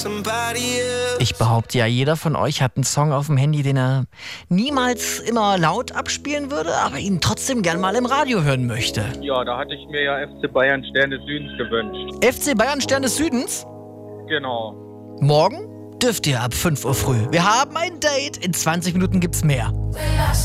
Ich behaupte ja, jeder von euch hat einen Song auf dem Handy, den er niemals immer laut abspielen würde, aber ihn trotzdem gern mal im Radio hören möchte. Ja, da hatte ich mir ja FC Bayern Stern des Südens gewünscht. FC Bayern Stern des Südens? Genau. Morgen dürft ihr ab 5 Uhr früh. Wir haben ein Date. In 20 Minuten gibt's mehr.